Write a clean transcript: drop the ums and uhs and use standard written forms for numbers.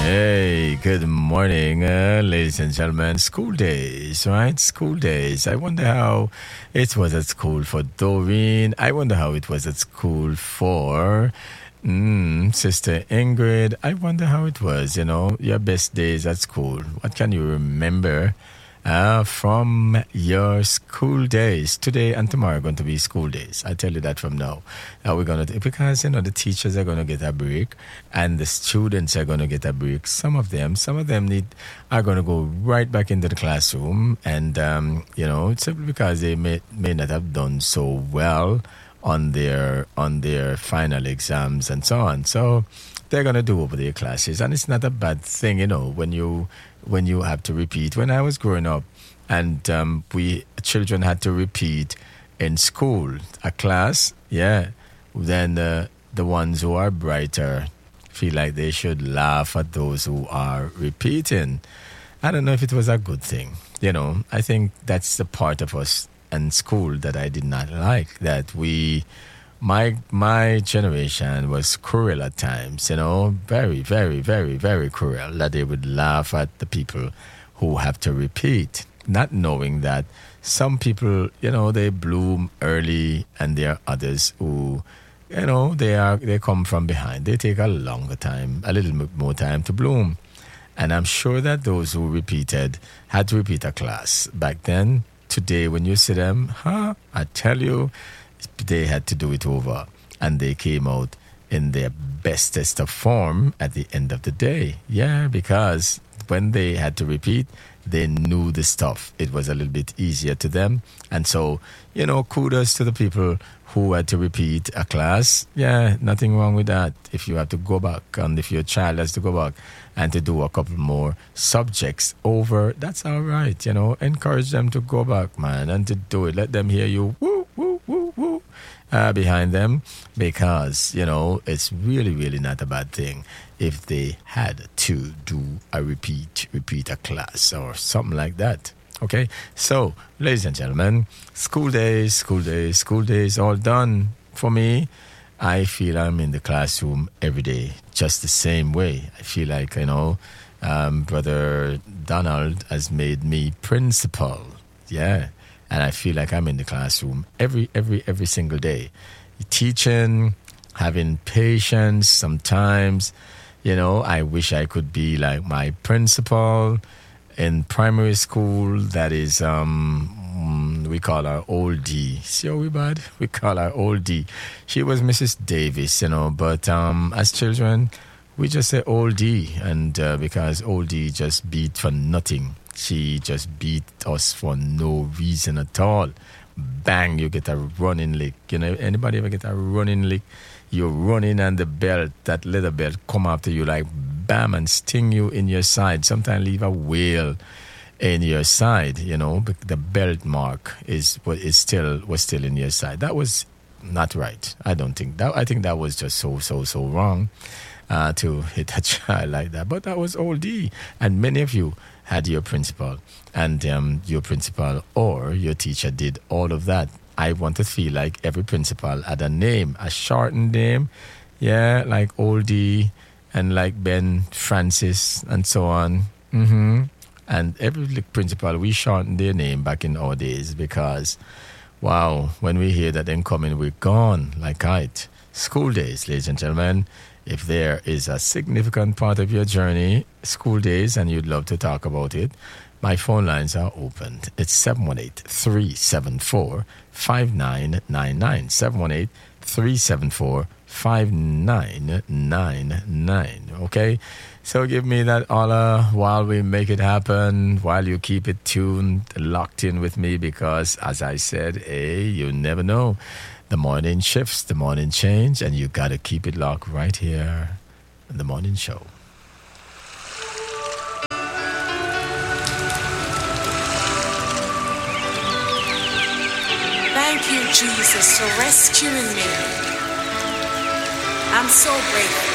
Hey, good morning, ladies and gentlemen. School days, right? School days. I wonder how it was at school for Doreen. I wonder how it was at school for Sister Ingrid. I wonder how it was, your best days at school. What can you remember from your school days? Today and tomorrow are going to be school days. I tell you that from now. We're going to, because the teachers are going to get a break and the students are going to get a break. Some of them are going to go right back into the classroom, and simply because they may not have done so well on their final exams and so on. So they're going to do over their classes, and it's not a bad thing, when you have to repeat. When I was growing up, and we children had to repeat in school a class, then the ones who are brighter feel like they should laugh at those who are repeating. I don't know if it was a good thing. I think that's the part of us in school that I did not like, that my generation was cruel at times, very, very, very, very cruel, that they would laugh at the people who have to repeat, not knowing that some people, they bloom early, and there are others who, they come from behind. They take a longer time, a little bit more time to bloom. And I'm sure that those who repeated had to repeat a class back then. Today, when you see them, I tell you, they had to do it over, and they came out in their bestest of form at the end of the day. Yeah, because when they had to repeat, they knew the stuff. It was a little bit easier to them. And so, kudos to the people who had to repeat a class. Yeah, nothing wrong with that. If you have to go back, and if your child has to go back and to do a couple more subjects over, that's all right. Encourage them to go back, man, and to do it. Let them hear you woo, woo, woo, woo behind them, because, it's really, really not a bad thing if they had to do a repeat a class or something like that. Okay, so ladies and gentlemen, school days all done for me. I feel I'm in the classroom every day, just the same way. I feel like, Brother Donald has made me principal. Yeah, and I feel like I'm in the classroom every single day, teaching, having patience. Sometimes, I wish I could be like my principal in primary school. That is, we call her Old D. See how we bad? We call her Old D. She was Mrs. Davis, but as children, we just say Old D, and because Old D just beat for nothing. She just beat us for no reason at all. Bang, you get a running lick. Anybody ever get a running lick? You're running, and the belt, that leather belt, come after you like bam and sting you in your side. Sometimes leave a wale in your side. The belt mark was still in your side. That was not right. I don't think that. I think that was just so wrong to hit a child like that. But that was Old D, and many of you had your principal, and your principal or your teacher did all of that. I want to feel like every principal had a name, a shortened name, like Old D and like Ben Francis and so on. And every principal, we shortened their name back in our days, because, wow, when we hear that they're coming, we're gone like kite. School days, ladies and gentlemen. If there is a significant part of your journey, school days, and you'd love to talk about it, my phone lines are open. It's 718-374-5999. 718-374-5999. Okay? So give me that holler while we make it happen, while you keep it tuned, locked in with me, because, as I said, you never know. The morning shifts, the morning change, and you got to keep it locked right here in the morning show. Thank you, Jesus, for rescuing me. I'm so grateful.